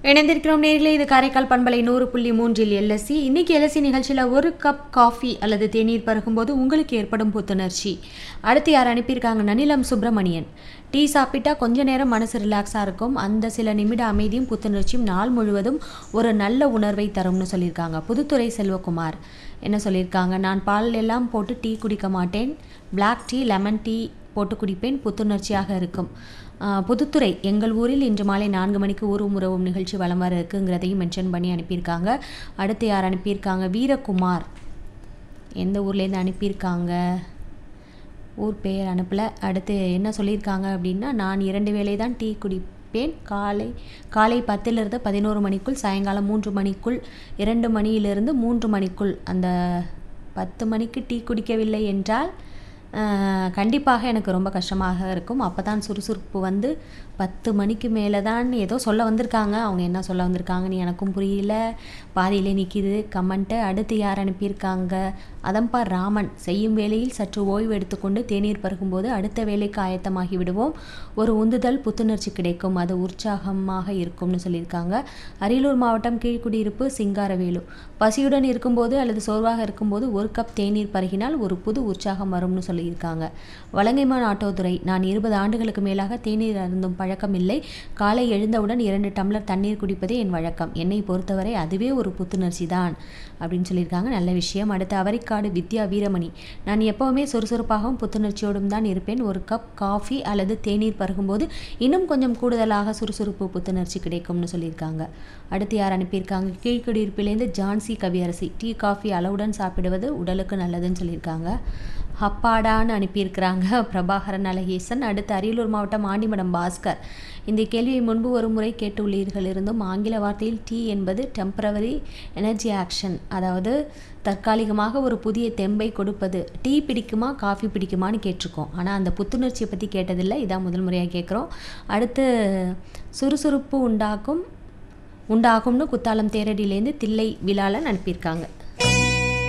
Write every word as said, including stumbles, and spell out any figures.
இணைந்திருக்கிறோம் நேர்களே. இது காரைக்கால் பண்பலை நூறு புள்ளி மூன்றில் எல்எஸ்சி. இன்னைக்கு எல்எஸ்சி நிகழ்ச்சியில் ஒரு கப் காஃபி அல்லது தேநீர் பருகும்போது உங்களுக்கு ஏற்படும் புத்துணர்ச்சி. அடுத்து யார் அனுப்பியிருக்காங்க? நனிலம் சுப்பிரமணியன். டீ சாப்பிட்டா கொஞ்ச நேரம் மனசு ரிலாக்ஸாக இருக்கும். அந்த சில நிமிட அமைதியும் புத்துணர்ச்சியும் நாள் முழுவதும் ஒரு நல்ல உணர்வை தரும்னு சொல்லியிருக்காங்க. புதுத்துறை செல்வகுமார் என்ன சொல்லியிருக்காங்க? நான் பால் எல்லாம் போட்டு டீ குடிக்க மாட்டேன். பிளாக் டீ, லெமன் டீ போட்டு குடிப்பேன். புத்துணர்ச்சியாக இருக்கும். புதுத்துறை, எங்கள் ஊரில் இன்று மாலை நான்கு மணிக்கு ஊரும் உறவும் நிகழ்ச்சி வலம் வர இருக்குங்கிறதையும் மென்ஷன் பண்ணி அனுப்பியிருக்காங்க. அடுத்து யார் அனுப்பியிருக்காங்க? வீரகுமார். எந்த ஊர்லேருந்து அனுப்பியிருக்காங்க? ஊர் பெயர் அனுப்பலை. அடுத்து என்ன சொல்லியிருக்காங்க அப்படின்னா, நான் இரண்டு வேளை தான் டீ குடிப்பேன். காலை காலை பத்திலிருந்து பதினோரு மணிக்குள், சாயங்காலம் மூன்று மணிக்குள், இரண்டு மணியிலிருந்து மூன்று மணிக்குள். அந்த பத்து மணிக்கு டீ குடிக்கவில்லை என்றால் கண்டிப்பாக எனக்கு ரொம்ப கஷ்டமாக இருக்கும். அப்போ தான் சுறுசுறுப்பு வந்து பத்து மணிக்கு மேலே தான் ஏதோ சொல்ல வந்திருக்காங்க. அவங்க என்ன சொல்ல வந்திருக்காங்கன்னு எனக்கும் புரியல. பாதியிலே நிற்கிது கமெண்ட்டு. அடுத்து யார் அனுப்பியிருக்காங்க? அதம்பா ராமன். செய்யும் வேளையில் சற்று ஓய்வு எடுத்துக்கொண்டு தேநீர் பருகும்போது அடுத்த வேலைக்கு ஆயத்தமாகி விடுவோம். ஒரு உந்துதல், புத்துணர்ச்சி கிடைக்கும். அது உற்சாகமாக இருக்கும்னு சொல்லியிருக்காங்க. அரியலூர் மாவட்டம் கீழ்குடியிருப்பு சிங்காரவேலு. பசியுடன் இருக்கும்போது அல்லது சோர்வாக இருக்கும்போது ஒரு கப் தேநீர் பருகினால் ஒரு புது உற்சாகம் வரும்னு சொல்லியிருக்காங்க. வலங்கைமான் ஆட்டோதுரை. நான் இருபது ஆண்டுகளுக்கு மேலாக தேநீர் அருந்தும் பழக்கம் இல்லை. காலை எழுந்தவுடன் இரண்டு டம்ளர் தண்ணீர் குடிப்பதே என் வழக்கம். என்னை பொறுத்தவரை அதுவே ஒரு புத்துணர்ச்சி தான் அப்படின்னு சொல்லியிருக்காங்க. நல்ல விஷயம். அடுத்து அவரைக்காடு வித்யா வீரமணி. நான் எப்போவுமே சுறுசுறுப்பாகவும் புத்துணர்ச்சியோடும் தான் இருப்பேன். ஒரு கப் காஃபி அல்லது தேநீர் பருகும்போது இன்னும் கொஞ்சம் கூடுதலாக சுறுசுறுப்பு, புத்துணர்ச்சி கிடைக்கும்னு சொல்லியிருக்காங்க. அடுத்து யார் அனுப்பியிருக்காங்க? கீழ்குடியிருப்பிலேருந்து ஜான்சி கவியரசி. டீ காஃபி அளவுடன் சாப்பிடுவது உடலுக்கு நல்லதுன்னு சொல்லியிருக்காங்க. ஹப்பாடான்னு அனுப்பியிருக்கிறாங்க பிரபாகரன் அழகேசன். அடுத்து அரியலூர் மாவட்டம் ஆண்டிமடம் பாஸ்கர். இந்த கேள்வியை முன்பு ஒரு முறை கேட்டுள்ளீர்கள் இருந்தும் ஆங்கில வார்த்தையில் டீ என்பது டெம்பரவரி எனர்ஜி ஆக்ஷன், அதாவது தற்காலிகமாக ஒரு புதிய தெம்பை கொடுப்பது. டீ பிடிக்குமா காஃபி பிடிக்குமான்னு கேட்டிருக்கோம். ஆனால் அந்த புத்துணர்ச்சியை பற்றி கேட்டதில்லை. இதான் முதல் முறையாக கேட்குறோம். அடுத்து சுறுசுறுப்பு உண்டாக்கும் உண்டாகும்னு குத்தாலம் தேரடியிலேருந்து தில்லை விழாலன் அனுப்பியிருக்காங்க.